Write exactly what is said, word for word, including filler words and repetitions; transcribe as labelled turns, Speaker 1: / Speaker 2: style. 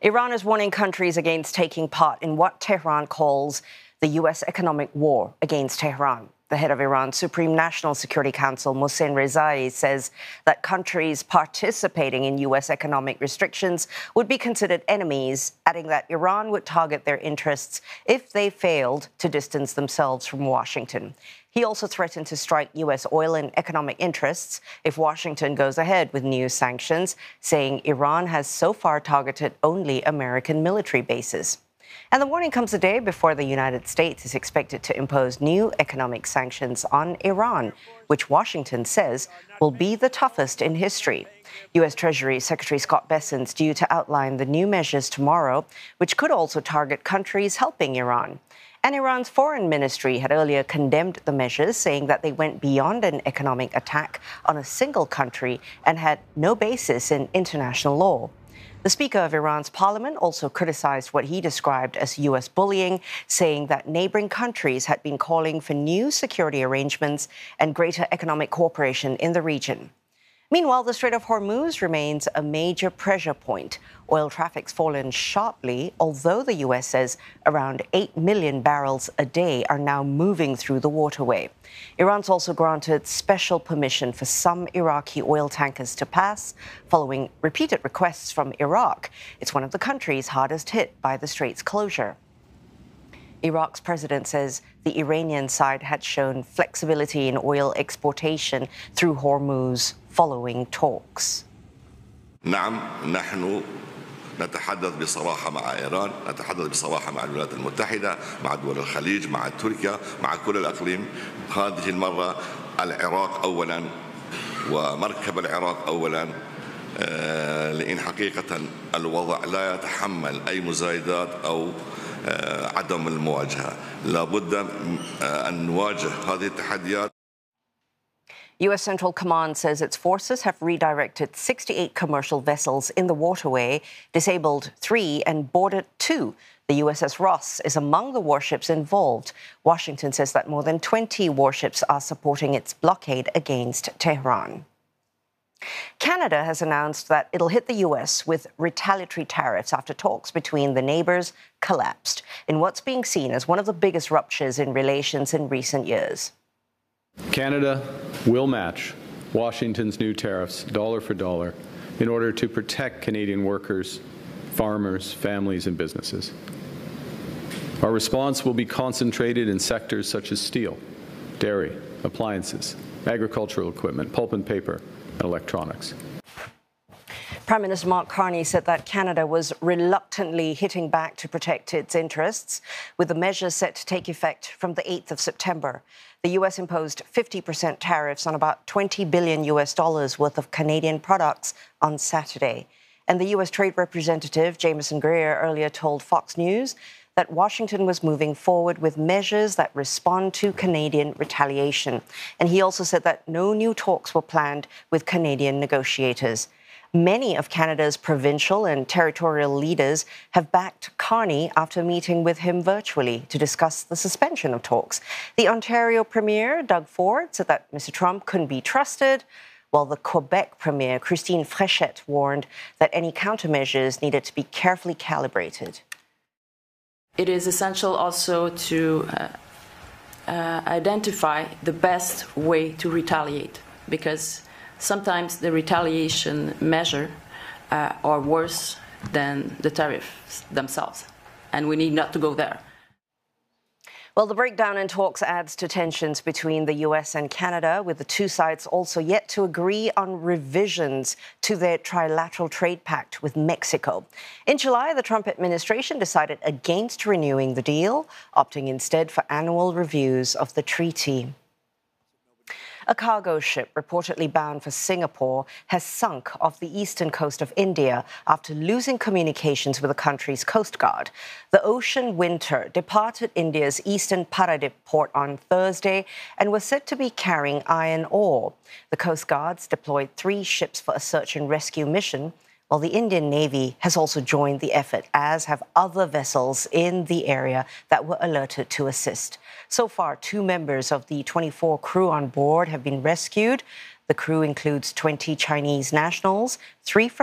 Speaker 1: Iran is warning countries against taking part in what Tehran calls the U S economic war against Tehran. The head of Iran's Supreme National Security Council, Mohsen Rezai, says that countries participating in U S economic restrictions would be considered enemies, adding that Iran would target their interests if they failed to distance themselves from Washington. He also threatened to strike U S oil and economic interests if Washington goes ahead with new sanctions, saying Iran has so far targeted only American military bases. And the warning comes a day before the United States is expected to impose new economic sanctions on Iran, which Washington says will be the toughest in history. U S Treasury Secretary Scott Bessent is due to outline the new measures tomorrow, which could also target countries helping Iran. And Iran's foreign ministry had earlier condemned the measures, saying that they went beyond an economic attack on a single country and had no basis in international law. The Speaker of Iran's parliament also criticized what he described as U S bullying, saying that neighboring countries had been calling for new security arrangements and greater economic cooperation in the region. Meanwhile, the Strait of Hormuz remains a major pressure point. Oil traffic's fallen sharply, although the U S says around eight million barrels a day are now moving through the waterway. Iran's also granted special permission for some Iraqi oil tankers to pass, following repeated requests from Iraq. It's one of the countries hardest hit by the strait's closure. Iraq's president says the Iranian side had shown flexibility in oil exportation through Hormuz following talks.
Speaker 2: نعم نحن نتحدث بصراحة مع إيران، نتحدث بصراحة مع الولايات المتحدة، مع دول الخليج، مع تركيا، مع كل الأقليم. هذه المرة العراق أولا ومركب العراق أولا، لأن حقيقة الوضع لا يتحمل أي مزايدات أو عدم المواجهة. لابد أن نواجه هذه التحديات.
Speaker 1: U S Central Command says its forces have redirected sixty-eight commercial vessels in the waterway, disabled three and boarded two. The U S S Ross is among the warships involved. Washington says that more than twenty warships are supporting its blockade against Tehran. Canada has announced that it'll hit the U S with retaliatory tariffs after talks between the neighbours collapsed in what's being seen as one of the biggest ruptures in relations in recent years.
Speaker 3: Canada will match Washington's new tariffs dollar for dollar in order to protect Canadian workers, farmers, families, and businesses. Our response will be concentrated in sectors such as steel, dairy, appliances, agricultural equipment, pulp and paper, and electronics.
Speaker 1: Prime Minister Mark Carney said that Canada was reluctantly hitting back to protect its interests, with the measures set to take effect from the eighth of September. The U S imposed fifty percent tariffs on about twenty billion U S dollars worth of Canadian products on Saturday. And the U S Trade Representative, Jameson Greer, earlier told Fox News that Washington was moving forward with measures that respond to Canadian retaliation. And he also said that no new talks were planned with Canadian negotiators. Many of Canada's provincial and territorial leaders have backed Carney after meeting with him virtually to discuss the suspension of talks. The Ontario Premier, Doug Ford, said that Mister Trump couldn't be trusted, while the Quebec Premier, Christine Fréchette, warned that any countermeasures needed to be carefully calibrated.
Speaker 4: It is essential also to uh, uh, identify the best way to retaliate, because sometimes the retaliation measure uh, are worse than the tariffs themselves, and we need not to go there.
Speaker 1: Well, the breakdown in talks adds to tensions between the U S and Canada, with the two sides also yet to agree on revisions to their trilateral trade pact with Mexico. In July, the Trump administration decided against renewing the deal, opting instead for annual reviews of the treaty. A cargo ship reportedly bound for Singapore has sunk off the eastern coast of India after losing communications with the country's coast guard. The Ocean Winter departed India's eastern Paradip port on Thursday and was said to be carrying iron ore. The Coast Guards deployed three ships for a search and rescue mission, while the Indian Navy has also joined the effort, as have other vessels in the area that were alerted to assist. So far, two members of the twenty-four crew on board have been rescued. The crew includes twenty Chinese nationals, three from